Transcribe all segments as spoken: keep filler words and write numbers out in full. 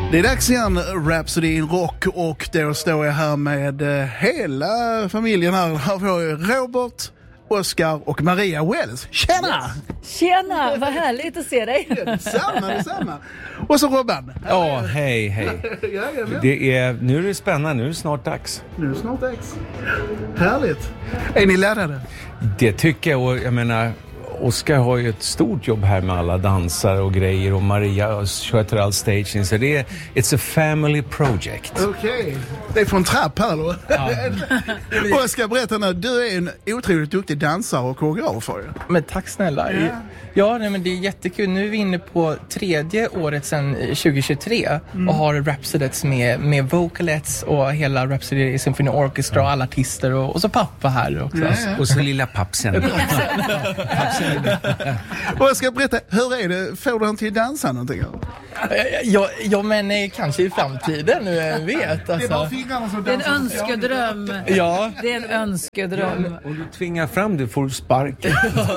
Det är dags igen, Rhapsody in Rock, och då står jag här med hela familjen här. Här får jag Robert, Oscar och Maria Wells. Tjena! Tjena, vad härligt att se dig. Detsamma, detsamma. Och så Robban. Ja, hej, hej. Det är, nu är det spännande, nu är det snart dags. Nu är det snart dags. Härligt. Är ni laddade? Det tycker jag, och jag menar, Oscar har ju ett stort jobb här med alla dansare och grejer, och Maria sköter all staging, så det är it's a family project. Okej, okay. Det är från trapp här då. Ja. Och ska jag berätta nu, du är en otroligt duktig dansare och koreograf. Men tack snälla. Ja, ja nej, men det är jättekul. Nu är vi inne på tredje året sedan tjugohundratjugotre mm. och har Rhapsodets med, med vocalettes och hela Rhapsody Symphony Orchestra och alla artister och, och så pappa här också. Ja, ja. Och så lilla pappsen. Pappsen. Och jag ska berätta, hur är det? Får du han till dansa någonting? Ja, ja, men kanske i framtiden, nu jag vet. Alltså. Det är bara fingrarna som dansar. Det är en önskedröm. Ja. Det är en önskedröm. Ja, om du tvingar fram det får du sparken.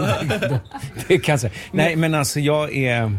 Det kan jag säga. Nej, men alltså jag är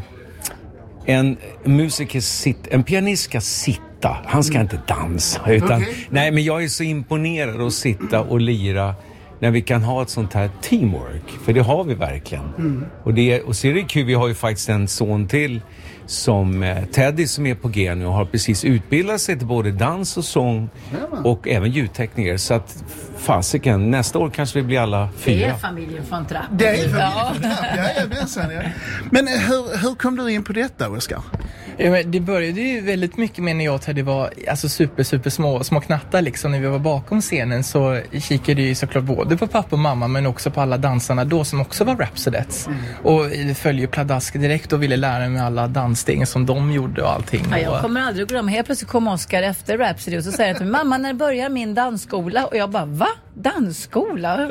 en musiker, sitt, en pianist ska sitta. Han ska inte dansa. Utan, okay. Nej, men jag är så imponerad att sitta och lira när vi kan ha ett sånt här teamwork. För det har vi verkligen. Mm. Och, det, och så är det kul, vi har ju faktiskt en son till som eh, Teddy som är på G nu och har precis utbildat sig till både dans och sång ja. och även ljudtekniker. Så att fasiken, nästa år kanske vi blir alla fyra. Det är familjen från trapp. Det är familjen ja. från trapp, ja, jag vet sen, ja. Men hur, hur kom du in på detta, Oskar? Ja, det började ju väldigt mycket med när jag och Teddy var alltså super, super små, små knattar liksom. När vi var bakom scenen så kikade ju såklart både på pappa och mamma men också på alla dansarna då som också var Rhapsodets. Mm. Och följde pladask direkt och ville lära mig alla dansstegen som de gjorde och allting. Ja, jag kommer aldrig att glömma. Helt plötsligt kom Oscar efter Rhapsody och så säger han till mig, mamma, när börjar min dansskola? Och jag bara, va? Dansskola?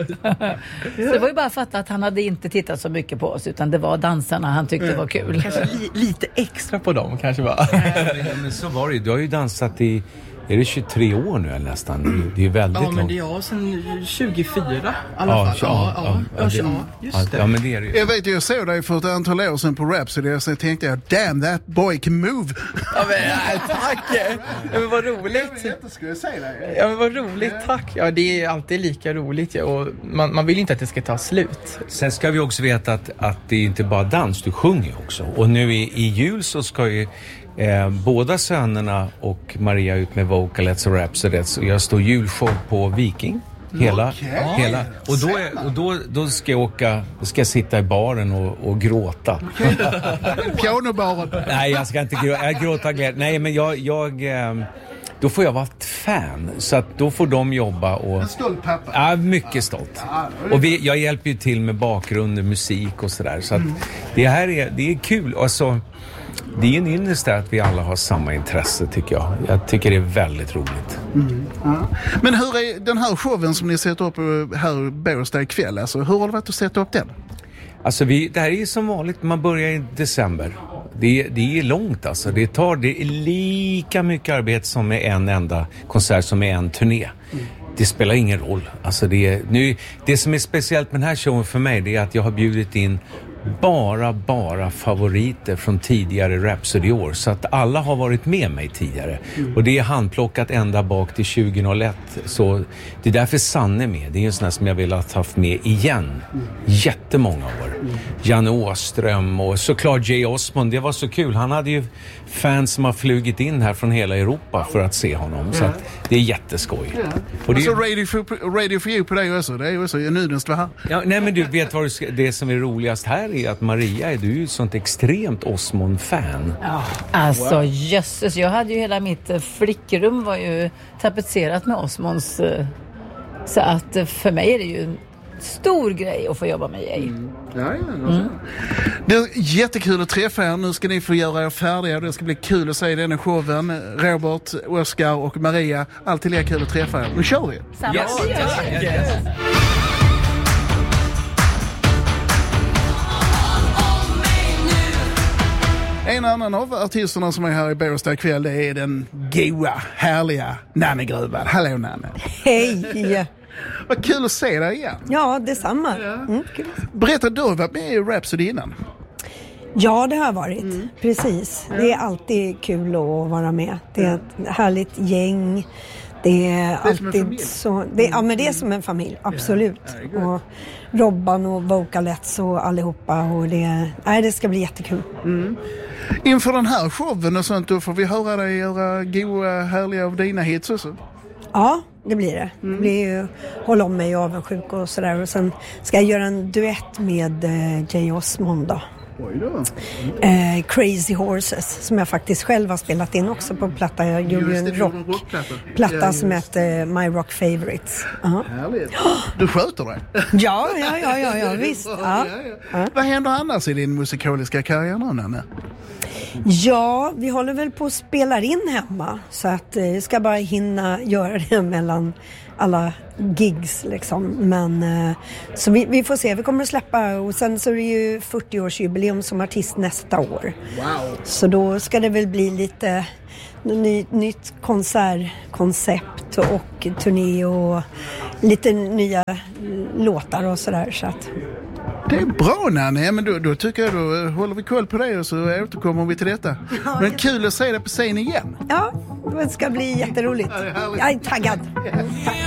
Så det var ju bara att fatta att han hade inte tittat så mycket på oss utan det var dansarna han tyckte var kul. Kanske li- lite extra på dem kanske var. Ja, men så var det. Du har ju dansat i, är det tjugotre år nu eller nästan? Det är väldigt långt. Ja, men det är jag sedan tjugofyra i alla ja, fall. Ja, ja, ja, ja, ja, det, just det. Ja, men det är det ju. Jag vet, jag såg dig för ett antal år sedan på Rhapsody och så tänkte jag, damn, that boy can move. Ja, men tack! Ja, men vad roligt. Jag skulle säga det. Ja, men vad roligt, tack. Ja, det är alltid lika roligt ja, och man, man vill inte att det ska ta slut. Sen ska vi också veta att, att det är inte bara dans, du sjunger också. Och nu i, i jul så ska ju Eh, båda sönerna och Maria ut med vocalettes och Rhapsodets och jag står julshow på Viking hela, okay. hela. Och, då, är, och då, då ska jag åka, ska jag sitta i baren och, och gråta. Okay. Pianobaren. Nej, jag ska inte gråta, jag gråter glädje. Nej, men jag, jag eh, då får jag vara ett fan så att då får de jobba och... En stolt pappa. Ja, mycket stolt. Och vi, jag hjälper ju till med bakgrunden, musik och sådär. Så att mm. det här är, det är kul. Alltså, det är en ynnest där att vi alla har samma intresse tycker jag. Jag tycker det är väldigt roligt. Mm. Ja. Men hur är den här showen som ni sätter upp här i Båstad ikväll? Alltså, hur har det varit att sätta upp den? Alltså vi, det här är som vanligt, man börjar i december. Det, det är långt alltså. Det tar det är lika mycket arbete som med en enda konsert som med en turné. Mm. Det spelar ingen roll. Alltså det, är, nu, det som är speciellt med den här showen för mig det är att jag har bjudit in bara, bara favoriter från tidigare Rhapsody-år. Så att alla har varit med mig tidigare. Mm. Och det är handplockat ända bak till tjugohundraett. Så det är därför Sanne är med. Det är en sån här som jag vill ha haft med igen. Mm. Jättemånga år. Mm. Janne Åström och såklart Jay Osmond. Det var så kul. Han hade ju fans som har flugit in här från hela Europa för att se honom. Mm. Så att det är jätteskoj. Ja. Och det är... så Radio for, Radio for You på dig också. Det är ju också en nydens här. Ja, nej men du vet vad du ska, det som är roligast här är att Maria är du ju ett sånt extremt Osmond-fan. Ja, alltså wow. Jösses, jag hade ju hela mitt flickrum var ju tapetserat med Osmonds. Så att för mig är det ju en stor grej att få jobba med Jay. Mm. Ja, ja, mm. Det är jättekul att träffa er. Nu ska ni få göra er färdiga. Det ska bli kul att se den här showen. Robert, Oscar och Maria. Alltid lika kul att träffa er. Nu kör vi! Samma yes, yes, yes. En annan av artisterna som är här i Båstad ikväll det är den goa, härliga Nanne Grönvall. Hallå Nanne! Hej! Vad kul att se dig igen. Ja, detsamma. Ja. Mm, kul. Berätta, du har varit med i Rhapsody innan. Ja, det har varit. Mm. Precis. Ja. Det är alltid kul att vara med. Det är ett härligt gäng. Det är, det är alltid så... Det, ja, men det är som en familj. Absolut. Ja, och Robban och Vocalettes och allihopa. Och det, nej, det ska bli jättekul. Mm. Inför den här showen och sånt, då får vi höra dig göra goda, härliga av dina hits också. Ja, det blir det. Mm. Det blir ju Håll om mig, avundsjuk och sådär. Och sen ska jag göra en duett med eh, Jay Osmond då. Oj då. Mm. Eh, Crazy Horses, som jag faktiskt själv har spelat in också på platta. Jag gjorde en rock, platta ja, som heter My Rock Favorites. Uh-huh. Härligt. Du sköter det? Ja, ja, ja, ja, ja visst. Ja. Ja, ja. Ja. Vad händer annars i din musikaliska karriär nu, Nanne? Ja, vi håller väl på att spela in hemma. Så att jag eh, ska bara hinna göra det mellan alla gigs liksom. Men eh, så vi, vi får se, vi kommer att släppa. Och sen så är det ju fyrtioårsjubileum som artist nästa år. Wow. Så då ska det väl bli lite ny, nytt konsertkoncept och turné och lite nya låtar och sådär. Så att... Det är bra, Nanne, men då, då tycker jag då håller vi koll på det och så återkommer vi till detta. Ja, men kul att se det på scen igen. Ja, det ska bli jätteroligt. Jag är taggad. Tack.